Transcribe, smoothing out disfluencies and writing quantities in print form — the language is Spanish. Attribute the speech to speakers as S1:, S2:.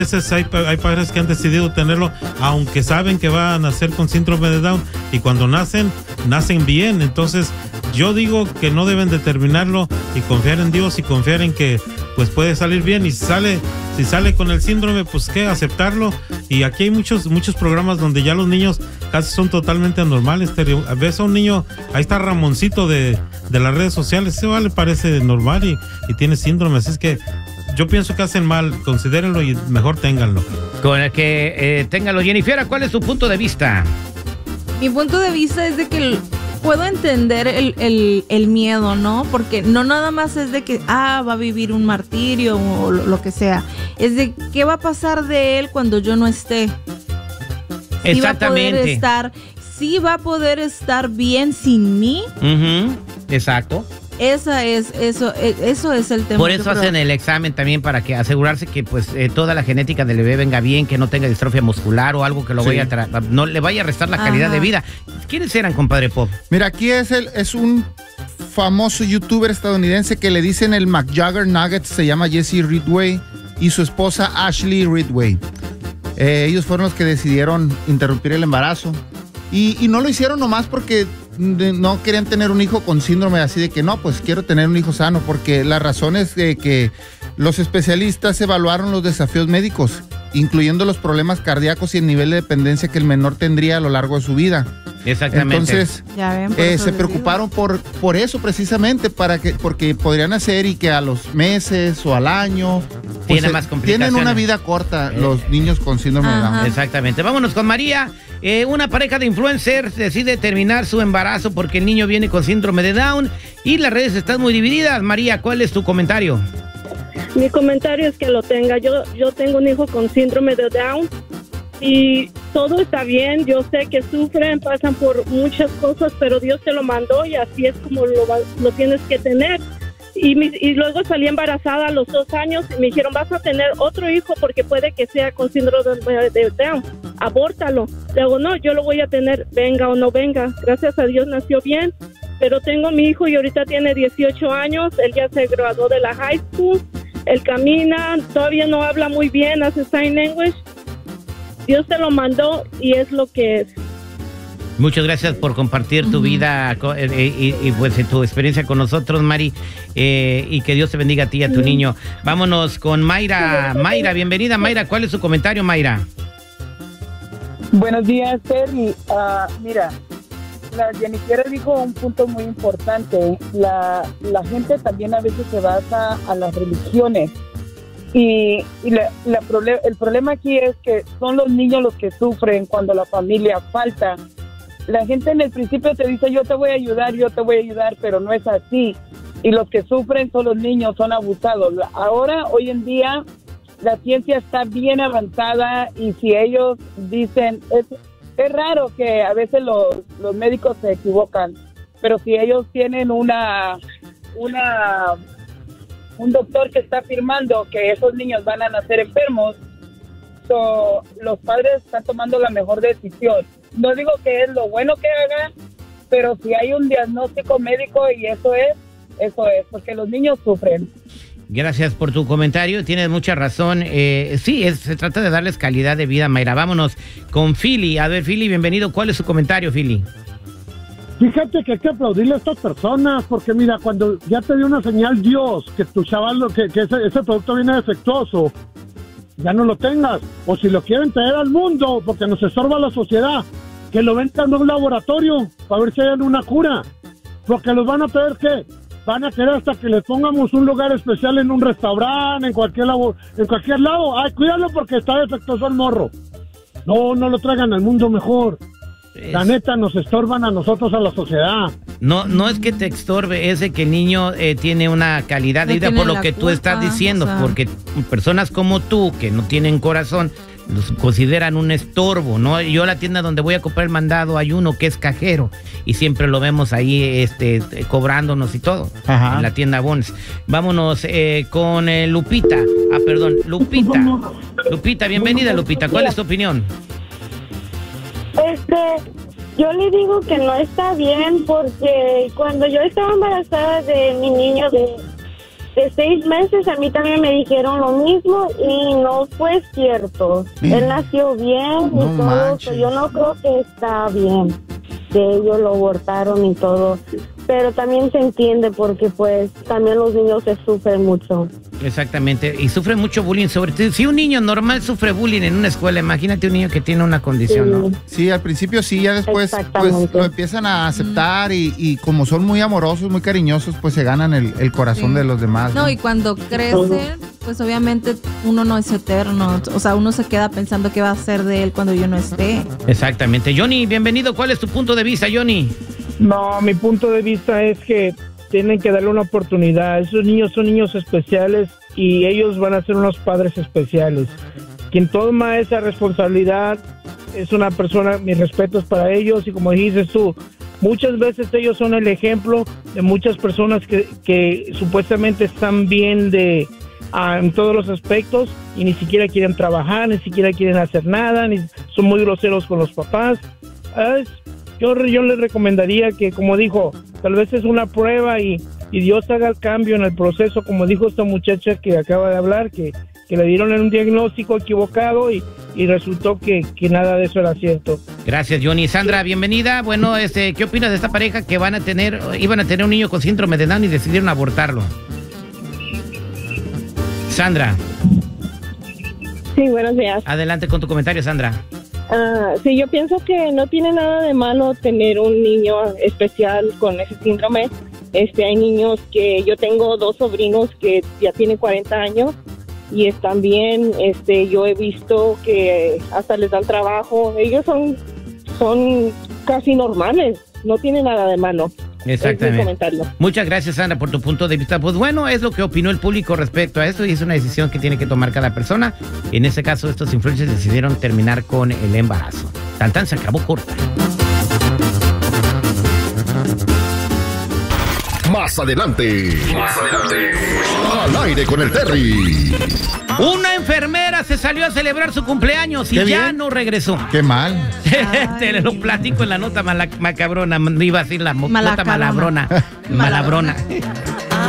S1: veces hay padres que han decidido tenerlo, aunque saben que van a nacer con síndrome de Down, y cuando nacen bien. Entonces yo digo que no deben determinarlo y confiar en Dios y confiar en que pues puede salir bien, y si sale con el síndrome, pues qué, aceptarlo. Y aquí hay muchos programas donde ya los niños casi son totalmente anormales. Ves a un niño, ahí está Ramoncito de las redes sociales, ese le parece normal y tiene síndrome, así es que yo pienso que hacen mal, considérenlo y mejor ténganlo.
S2: Con el que ténganlo. Jennifer, ¿cuál es tu punto de vista?
S3: Mi punto de vista es de que puedo entender el miedo, ¿no? Porque no nada más es de que, va a vivir un martirio o lo que sea. Es de qué va a pasar de él cuando yo no esté.
S2: Exactamente.
S3: Sí va a poder estar bien sin mí.
S2: Exacto.
S3: Eso es el tema.
S2: Por eso hacen el examen también, para que asegurarse que pues toda la genética del bebé venga bien, que no tenga distrofia muscular o algo que lo no le vaya a restar la calidad de vida. ¿Quiénes eran, compadre Pop?
S4: Mira, aquí es un famoso youtuber estadounidense que le dicen el McJagger Nugget, se llama Jesse Ridgway, y su esposa Ashley Ridgway. Ellos fueron los que decidieron interrumpir el embarazo. Y no lo hicieron nomás porque no querían tener un hijo con síndrome, así de que no, pues quiero tener un hijo sano, porque la razón es que los especialistas evaluaron los desafíos médicos, incluyendo los problemas cardíacos y el nivel de dependencia que el menor tendría a lo largo de su vida.
S2: Exactamente.
S4: Entonces, se preocuparon por eso precisamente, porque podrían hacer y que a los meses o al año pues, tienen una vida corta los niños con síndrome de Down.
S2: Exactamente. Vámonos con María. Una pareja de influencers decide terminar su embarazo porque el niño viene con síndrome de Down y las redes están muy divididas. María, ¿cuál es tu comentario?
S5: Mi comentario es que lo tenga. Yo tengo un hijo con síndrome de Down y todo está bien. Yo sé que sufren, pasan por muchas cosas, pero Dios te lo mandó y así es como lo tienes que tener. Y luego salí embarazada a los 2 años y me dijeron, vas a tener otro hijo porque puede que sea con síndrome de Down, abórtalo. Le digo, no, yo lo voy a tener, venga o no venga. Gracias a Dios nació bien, pero tengo mi hijo y ahorita tiene 18 años, él ya se graduó de la high school, él camina, todavía no habla muy bien, hace sign language. Dios te lo mandó y es lo que es.
S2: Muchas gracias por compartir tu vida y pues tu experiencia con nosotros, Mari, y que Dios te bendiga a ti y a tu niño. Vámonos con Mayra. Mayra, bienvenida, Mayra. ¿Cuál es su comentario, Mayra?
S6: Buenos días, Terry. Mira, la Jennifer dijo un punto muy importante. La gente también a veces se basa a las religiones. Y el problema aquí es que son los niños los que sufren cuando la familia falta. La gente en el principio te dice, yo te voy a ayudar, pero no es así. Y los que sufren son los niños, son abusados. Ahora, hoy en día, la ciencia está bien avanzada y si ellos dicen, es raro que a veces los médicos se equivocan, pero si ellos tienen un doctor que está afirmando que esos niños van a nacer enfermos, los padres están tomando la mejor decisión. No digo que es lo bueno que hagan, pero si hay un diagnóstico médico y eso es, porque los niños sufren.
S2: Gracias por tu comentario, tienes mucha razón. Sí, se trata de darles calidad de vida, Mayra. Vámonos con Philly. A ver, Philly, bienvenido. ¿Cuál es su comentario, Philly?
S7: Fíjate que hay que aplaudirle a estas personas, porque mira, cuando ya te dio una señal Dios, que tu chaval, que ese producto viene defectuoso, ya no lo tengas. O si lo quieren traer al mundo, porque nos estorba la sociedad, que lo vendan a un laboratorio para ver si hay una cura. Porque los van a traer, ¿qué? Van a querer hasta que les pongamos un lugar especial en un restaurante, en cualquier lado. Ay, cuídalo porque está defectuoso el morro. No lo traigan al mundo mejor. La neta, nos estorban a nosotros, a la sociedad.
S2: No es que te estorbe, es de que el niño tiene una calidad de vida por lo que tú estás diciendo, porque personas como tú, que no tienen corazón, los consideran un estorbo, ¿no? Yo a la tienda donde voy a comprar el mandado hay uno que es cajero y siempre lo vemos ahí cobrándonos y todo. Ajá. En la tienda Bones. Vámonos con Lupita. Lupita, bienvenida, Lupita. ¿Cuál es tu opinión?
S8: Yo le digo que no está bien porque cuando yo estaba embarazada de mi niño de de 6 meses a mí también me dijeron lo mismo y no fue cierto. Él nació bien y todo, manches. Yo no creo que está bien que ellos lo abortaron y todo, pero también se entiende porque pues también los niños se sufren mucho.
S2: Exactamente, y sufren mucho bullying, sobre todo si un niño normal sufre bullying en una escuela, imagínate un niño que tiene una condición,
S8: Sí.
S2: ¿no?
S4: Sí, al principio sí, ya después pues lo empiezan a aceptar y como son muy amorosos, muy cariñosos, pues se ganan el corazón de los demás.
S3: No, y cuando crecen, pues obviamente uno no es eterno, o sea, uno se queda pensando qué va a ser de él cuando yo no esté.
S2: Exactamente. Johnny, bienvenido, ¿cuál es tu punto de vista, Johnny?
S9: No, mi punto de vista es que tienen que darle una oportunidad. Esos niños son niños especiales y ellos van a ser unos padres especiales. Quien toma esa responsabilidad es una persona, mis respetos para ellos, y como dices tú, muchas veces ellos son el ejemplo de muchas personas que supuestamente están bien en todos los aspectos y ni siquiera quieren trabajar, ni siquiera quieren hacer nada, ni son muy groseros con los papás. Yo les recomendaría que, como dijo, tal vez es una prueba y Dios haga el cambio en el proceso, como dijo esta muchacha que acaba de hablar, que le dieron un diagnóstico equivocado y resultó que nada de eso era cierto.
S2: Gracias, Johnny. Sandra, bienvenida. Bueno, ¿qué opinas de esta pareja que iban a tener un niño con síndrome de Down y decidieron abortarlo? Sandra.
S8: Sí, buenos días.
S2: Adelante con tu comentario, Sandra.
S8: Sí, yo pienso que no tiene nada de malo tener un niño especial con ese síndrome. Hay niños que yo tengo 2 sobrinos que ya tienen 40 años y están bien. Yo he visto que hasta les dan trabajo. Ellos son casi normales. No tiene nada de malo.
S2: Exactamente. Muchas gracias, Sandra, por tu punto de vista. Pues bueno, es lo que opinó el público respecto a esto y es una decisión que tiene que tomar cada persona. En este caso, estos influencers decidieron terminar con el embarazo. Tan se acabó corta.
S10: Más adelante. Al aire con el Terry.
S2: Una enfermera se salió a celebrar su cumpleaños y ya no regresó.
S4: Qué mal.
S2: Te lo platico en la nota macabrona. Me iba a decir la nota malabrona. Malabrona.